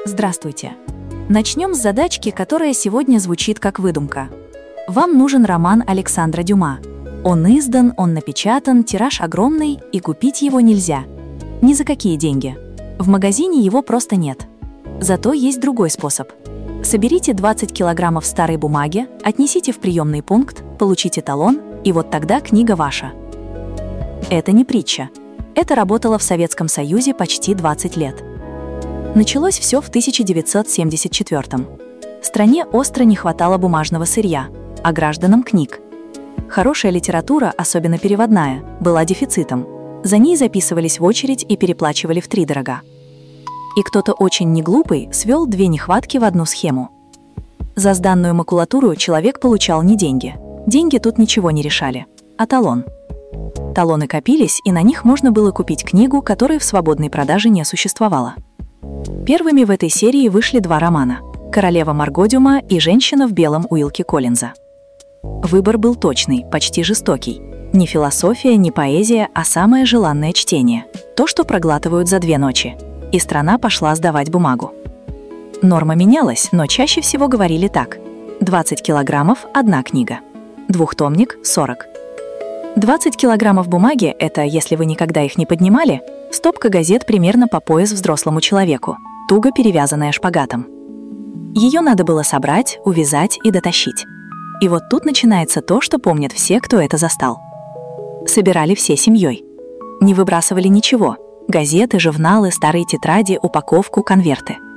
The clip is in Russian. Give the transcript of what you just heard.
Здравствуйте! Начнем с задачки, которая сегодня звучит как выдумка. Вам нужен роман Александра Дюма. Он издан, он напечатан, тираж огромный, и купить его нельзя. Ни за какие деньги. В магазине его просто нет. Зато есть другой способ. Соберите 20 килограммов старой бумаги, отнесите в приемный пункт, получите талон, и вот тогда книга ваша. Это не притча. Это работало в Советском Союзе почти 20 лет. Началось все в 1974-м. Стране остро не хватало бумажного сырья, а гражданам — книг. Хорошая литература, особенно переводная, была дефицитом. За ней записывались в очередь и переплачивали втридорога. И кто-то очень неглупый свел две нехватки в одну схему. За сданную макулатуру человек получал не деньги. Деньги тут ничего не решали, а талон. Талоны копились, и на них можно было купить книгу, которой в свободной продаже не существовало. Первыми в этой серии вышли два романа «Королева Марго Дюма» и «Женщина в белом» Уилки Коллинза. Выбор был точный, почти жестокий. Не философия, не поэзия, а самое желанное чтение. То, что проглатывают за 2 ночи. И страна пошла сдавать бумагу. Норма менялась, но чаще всего говорили так: 20 килограммов – 1 книга. Двухтомник – 40. 20 килограммов бумаги – это, если вы никогда их не поднимали, стопка газет примерно по пояс взрослому человеку, туго перевязанная шпагатом. Ее надо было собрать, увязать и дотащить. И вот тут начинается то, что помнят все, кто это застал. Собирали всей семьей. Не выбрасывали ничего – газеты, журналы, старые тетради, упаковку, конверты.